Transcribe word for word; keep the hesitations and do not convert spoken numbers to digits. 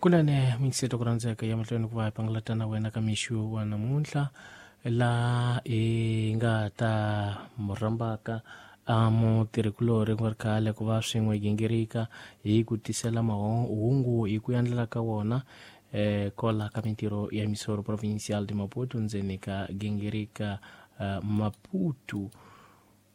kunane minseto kurandzeka ya mahlweni ku va pangalatana wena ka mixu wa namuntlha la e nga ta murambaka a mutirhikulori ku ri khale ku va swin'we gingirika hi ku tisela mahungu hi ku yandlela ka wona eh kola ka mintirho ya misoro provincial de Maputo ndzeni ka gingirika uh, Maputo